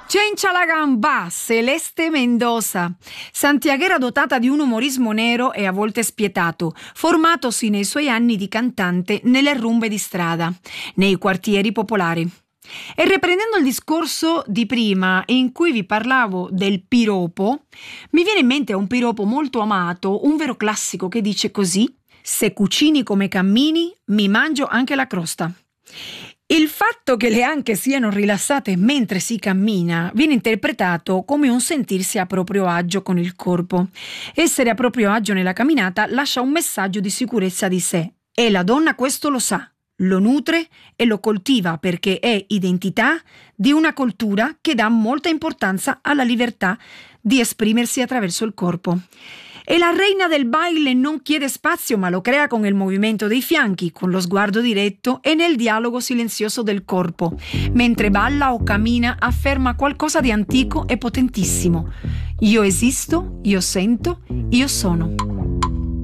Chencha la gamba, Celeste Mendoza, santiaghera dotata di un umorismo nero e a volte spietato, formatosi nei suoi anni di cantante nelle rumbe di strada, nei quartieri popolari. E riprendendo il discorso di prima in cui vi parlavo del piropo, mi viene in mente un piropo molto amato, un vero classico che dice così: se cucini come cammini, mi mangio anche la crosta. Il fatto che le anche siano rilassate mentre si cammina viene interpretato come un sentirsi a proprio agio con il corpo. Essere a proprio agio nella camminata lascia un messaggio di sicurezza di sé e la donna questo lo sa, lo nutre e lo coltiva perché è identità di una cultura che dà molta importanza alla libertà di esprimersi attraverso il corpo. E la reina del baile non chiede spazio, ma lo crea con il movimento dei fianchi, con lo sguardo diretto e nel dialogo silenzioso del corpo. Mentre balla o cammina afferma qualcosa di antico e potentissimo. Io esisto, io sento, io sono.